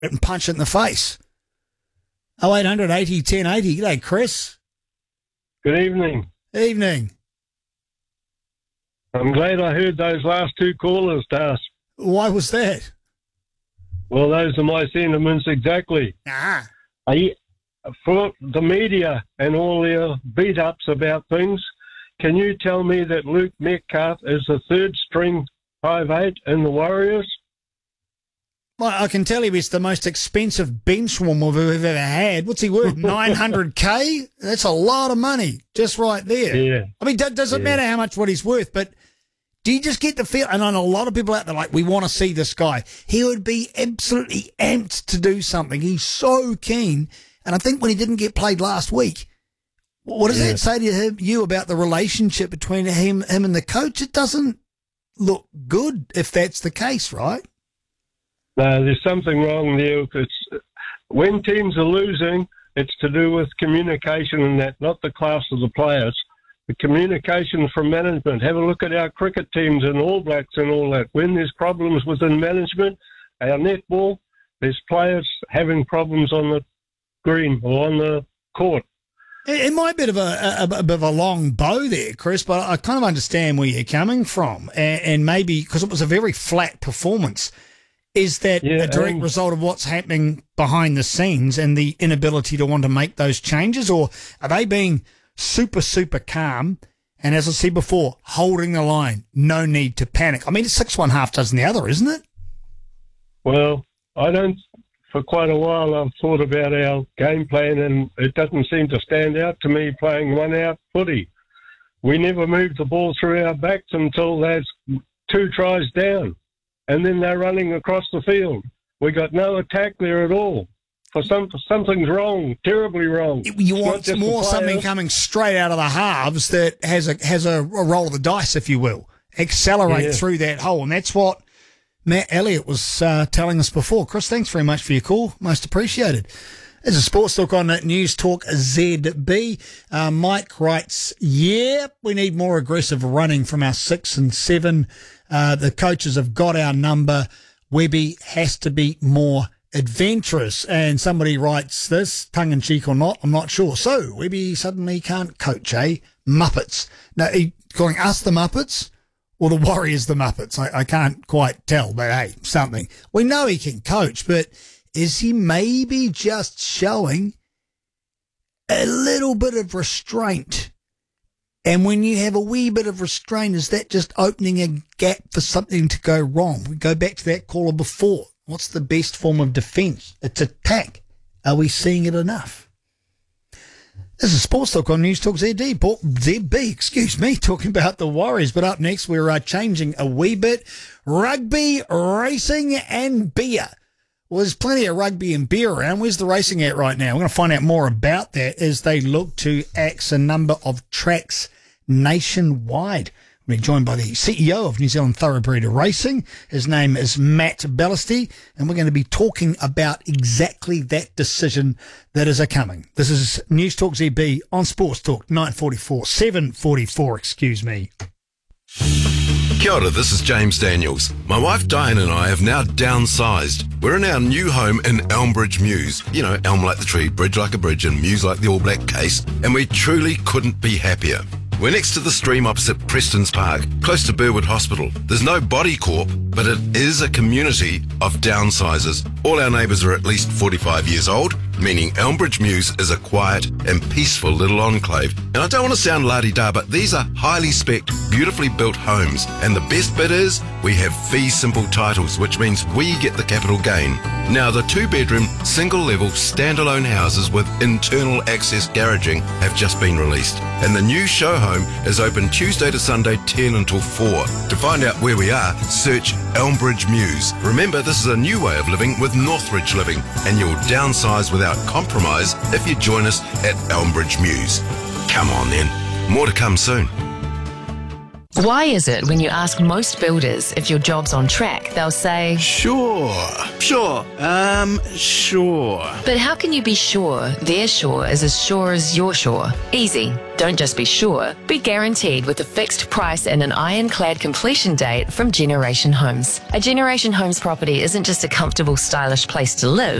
it and punch it in the face. 0800 80 1080. G'day, Chris. Good evening. Evening. I'm glad I heard those last two callers, Das. Why was that? Well, those are my sentiments exactly. Ah. For the media and all their beat-ups about things, can you tell me that Luke Metcalf is the third string 5'8" in the Warriors? Well, I can tell you it's the most expensive bench warmer we've ever had. What's he worth? 900K? That's a lot of money just right there. Yeah. I mean, does it matter how much what he's worth, but do you just get the feel, and I know a lot of people out there like, we want to see this guy. He would be absolutely amped to do something. He's so keen. And I think when he didn't get played last week, what does that say to you about the relationship between him and the coach? It doesn't look good if that's the case, right? No, there's something wrong there. When teams are losing, it's to do with communication and that, not the class of the players. The communication from management. Have a look at our cricket teams and All Blacks and all that. When there's problems within management, our netball, there's players having problems on the green or on the court. It might be a bit of a long bow there, Chris, but I kind of understand where you're coming from. And maybe because it was a very flat performance, is that a direct result of what's happening behind the scenes and the inability to want to make those changes? Or are they being super, super calm and, as I said before, holding the line, no need to panic? I mean, it's 6 1, half dozen the other, isn't it? Well, for quite a while I've thought about our game plan and it doesn't seem to stand out to me playing one-out footy. We never moved the ball through our backs until there's 2 tries down, and then they're running across the field. We got no attack there at all. Something's wrong, terribly wrong. You want more something coming straight out of the halves that has a roll of the dice, if you will, accelerate through that hole, and that's what Matt Elliott was telling us before. Chris, thanks very much for your call. Most appreciated. There's a sports talk on News Talk ZB. Mike writes, we need more aggressive running from our 6 and 7. The coaches have got our number. Webby has to be more adventurous. And somebody writes this, tongue-in-cheek or not, I'm not sure. So, Webby suddenly can't coach, eh? Muppets. Now, are you calling us the Muppets? Or the Warriors the Muppets? I can't quite tell, but hey, something. We know he can coach, but is he maybe just showing a little bit of restraint? And when you have a wee bit of restraint, is that just opening a gap for something to go wrong? We go back to that caller before. What's the best form of defence? It's attack. Are we seeing it enough? This is Sports Talk on News Talk ZB, talking about the Warriors. But up next, we're changing a wee bit. Rugby, racing and beer. Well, there's plenty of rugby and beer around. Where's the racing at right now? We're going to find out more about that as they look to axe a number of tracks nationwide. We're joined by the CEO of New Zealand Thoroughbred Racing. His name is Matt Ballasty, and we're going to be talking about exactly that decision that is a-coming. This is News Talk ZB on Sports Talk 744, excuse me. Kia ora, this is James Daniels. My wife Diane and I have now downsized. We're in our new home in Elmbridge Mews. You know, elm like the tree, bridge like a bridge, and mews like the All Black case. And we truly couldn't be happier. We're next to the stream opposite Preston's Park, close to Burwood Hospital. There's no body corp, but it is a community of downsizers. All our neighbours are at least 45 years old, meaning Elmbridge Mews is a quiet and peaceful little enclave. And I don't want to sound la-di-da, but these are highly specced, beautifully built homes. And the best bit is, we have fee simple titles, which means we get the capital gain. Now, the 2-bedroom, single-level, standalone houses with internal access garaging have just been released. And the new show home is open Tuesday to Sunday, 10 until 4. To find out where we are, search Elmbridge Mews. Remember, this is a new way of living with Northridge Living, and you'll downsize without compromise if you join us at Elmbridge Mews. Come on then, more to come soon. Why is it when you ask most builders if your job's on track, they'll say, Sure. but how can you be sure their sure is as sure as your sure? Easy. Don't just be sure, be guaranteed with a fixed price and an ironclad completion date from Generation Homes. A Generation Homes property isn't just a comfortable, stylish place to live.